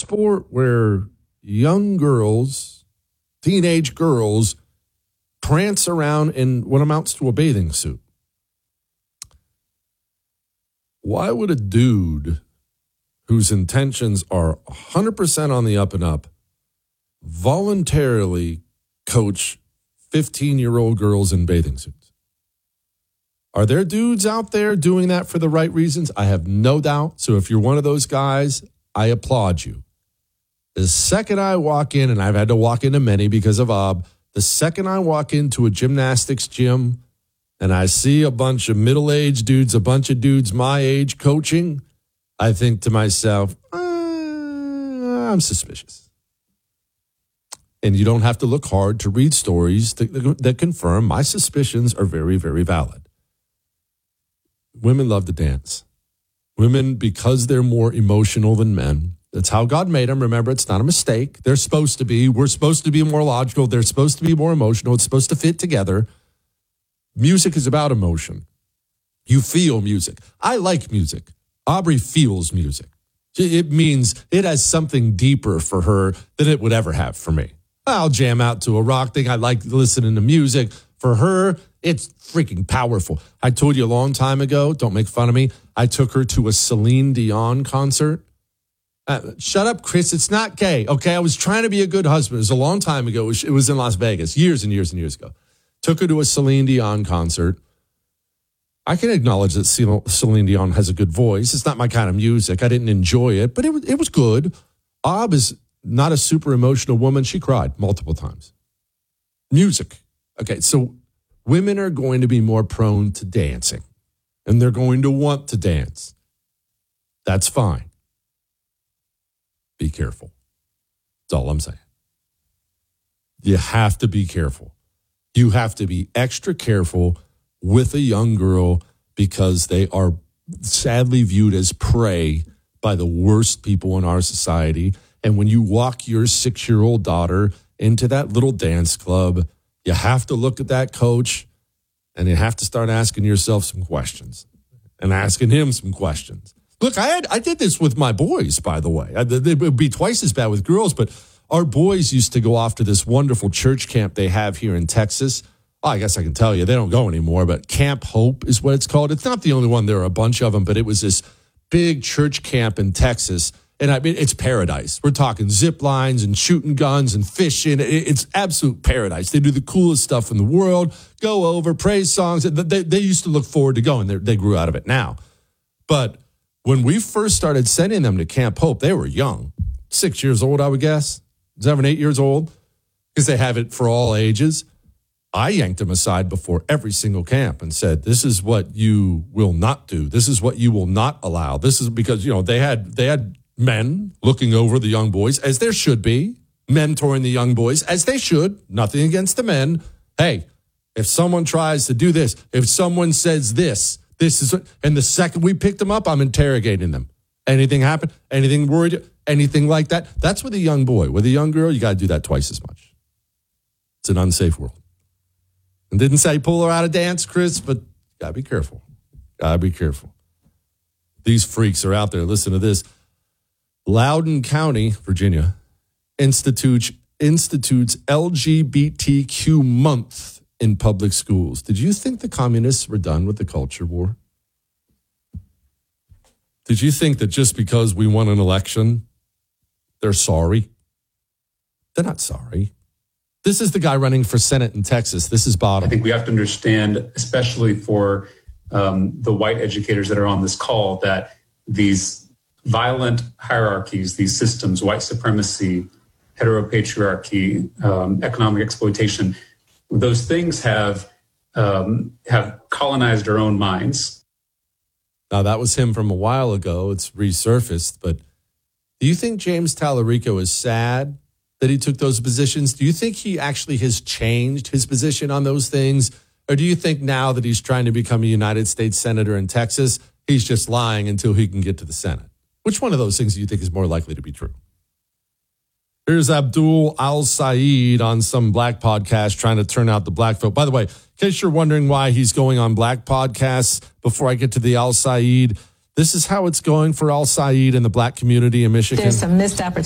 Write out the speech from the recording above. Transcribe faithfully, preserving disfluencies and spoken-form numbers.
sport where young girls, teenage girls, prance around in what amounts to a bathing suit. Why would a dude whose intentions are one hundred percent on the up and up voluntarily coach fifteen-year-old girls in bathing suits? Are there dudes out there doing that for the right reasons? I have no doubt. So if you're one of those guys, I applaud you. The second I walk in, and I've had to walk into many because of Ob, the second I walk into a gymnastics gym and I see a bunch of middle-aged dudes, a bunch of dudes my age coaching, I think to myself, uh, I'm suspicious. And you don't have to look hard to read stories that, that confirm my suspicions are very, very valid. Women love to dance. Women, because they're more emotional than men, that's how God made them. Remember, it's not a mistake. They're supposed to be. We're supposed to be more logical. They're supposed to be more emotional. It's supposed to fit together. Music is about emotion. You feel music. I like music. Aubrey feels music. It means it has something deeper for her than it would ever have for me. I'll jam out to a rock thing. I like listening to music. For her, it's freaking powerful. I told you a long time ago, don't make fun of me, I took her to a Celine Dion concert. Uh, shut up, Chris. It's not gay, okay? I was trying to be a good husband. It was a long time ago. It was, it was in Las Vegas, years and years and years ago. Took her to a Celine Dion concert. I can acknowledge that Celine Dion has a good voice. It's not my kind of music. I didn't enjoy it, but it was, it was good. Ob is not a super emotional woman. She cried multiple times. Music. Okay, so women are going to be more prone to dancing, and they're going to want to dance. That's fine. Be careful. That's all I'm saying. You have to be careful. You have to be extra careful with a young girl because they are sadly viewed as prey by the worst people in our society. And when you walk your six-year-old daughter into that little dance club, you have to look at that coach and you have to start asking yourself some questions and asking him some questions. Look, I had I did this with my boys, by the way. It would be twice as bad with girls, but our boys used to go off to this wonderful church camp they have here in Texas. Oh, I guess I can tell you, they don't go anymore, but Camp Hope is what it's called. It's not the only one. There are a bunch of them, but it was this big church camp in Texas. And I mean, it's paradise. We're talking zip lines and shooting guns and fishing. It's absolute paradise. They do the coolest stuff in the world, go over, praise songs. They, they used to look forward to going. They, they grew out of it now. But when we first started sending them to Camp Hope, they were young, six years old, I would guess, seven, eight years old, because they have it for all ages. I yanked them aside before every single camp and said, this is what you will not do. This is what you will not allow. This is because, you know, they had they had men looking over the young boys, as there should be, mentoring the young boys, as they should. Nothing against the men. Hey, if someone tries to do this, if someone says this, this is, and the second we picked them up, I'm interrogating them. Anything happened? Anything worried? Anything like that? That's with a young boy. With a young girl, you got to do that twice as much. It's an unsafe world. And didn't say pull her out of dance, Chris, but got to be careful. Got to be careful. These freaks are out there. Listen to this. Loudoun County, Virginia, institutes, institutes L G B T Q month in public schools. Did you think the communists were done with the culture war? Did you think that just because we won an election, they're sorry? They're not sorry. This is the guy running for Senate in Texas. This is Bob. I think we have to understand, especially for um, the white educators that are on this call, that these violent hierarchies, these systems, white supremacy, heteropatriarchy, um, economic exploitation, those things have um, have colonized our own minds. Now, that was him from a while ago. It's resurfaced. But do you think James Tallarico is sad that he took those positions? Do you think he actually has changed his position on those things? Or do you think now that he's trying to become a United States Senator in Texas, he's just lying until he can get to the Senate? Which one of those things do you think is more likely to be true? Here's Abdul Al-Sayed on some black podcast trying to turn out the black vote. By the way, in case you're wondering why he's going on black podcasts, before I get to the Al-Sayed, this is how it's going for Al-Sayed and the black community in Michigan. There's some missed opportunities.